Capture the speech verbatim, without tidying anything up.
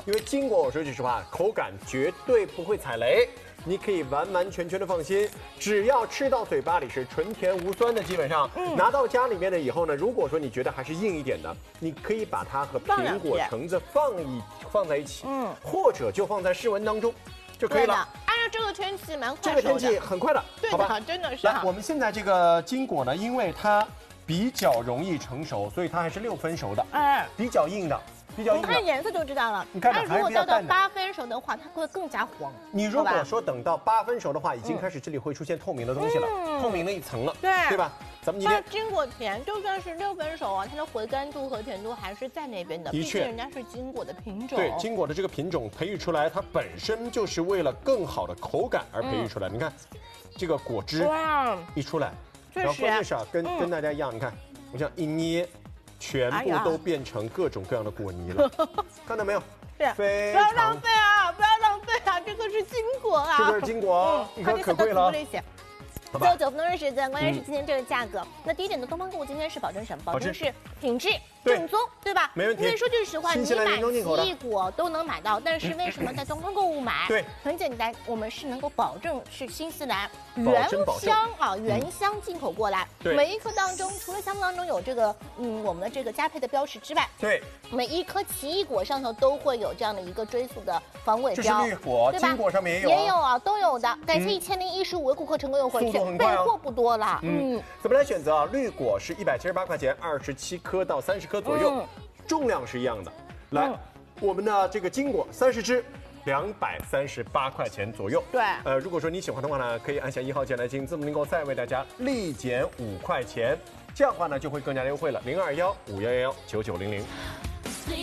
因为金果，我说句实话，口感绝对不会踩雷。 你可以完完全全的放心，只要吃到嘴巴里是纯甜无酸的，基本上、嗯、拿到家里面了以后呢，如果说你觉得还是硬一点的，你可以把它和苹果、橙子放一放在一起，嗯，或者就放在室温当中就可以了。 按照这个天气蛮快， 这个天气很快的， 对的，真的是。 来，我们现在这个金果呢，因为它比较容易成熟，所以它还是六分熟的，哎，比较硬的。 比较硬， 你看颜色就知道了。 你看， 它如果到到八分熟的话，它会更加黄。 你如果说等到八分熟的话，已经开始这里会出现透明的东西了，嗯、透明的一层了，对对吧？咱们今天金果甜，就算是六分熟啊，它的回甘度和甜度还是在那边的。 的确， 人家是金果的品种。 对，金果的这个品种培育出来，它本身就是为了更好的口感而培育出来。嗯、你看，这个果汁一出来，然后关键是啊，跟、嗯、跟大家一样，你看我这样一捏。 全部都变成各种各样的果泥了，看到没有？ 是，不要浪费啊！不要浪费啊！这个是金果啊！ 这个是金果，一颗可贵了。 最后九分钟的时间，关键是今天这个价格。那第一点的东方购物今天是保证什么？保证是品质正宗，对吧？ 没问题。 因为说句实话，你买奇异果都能买到，但是为什么在东方购物买？ 对， 很简单，我们是能够保证是新西兰原香啊，原香进口过来。 对， 每一颗当中，除了香当中有这个嗯我们的这个佳配的标识之外， 对， 每一颗奇异果上头都会有这样的一个追溯的防伪标。 这是绿果，金果上面也有， 也有啊，都有的。感谢一千零一十五位顾客成功用户。 备货不多了， 嗯，怎么来选择啊？绿果是一百七十八块钱，二十七颗到三十颗左右，嗯、重量是一样的。来，嗯、我们的这个金果三十只，两百三十八块钱左右。 对， 呃，如果说你喜欢的话呢，可以按下一号键来进字母零购，再为大家立减五块钱，这样的话呢就会更加优惠了。零二幺五幺幺幺九九零零。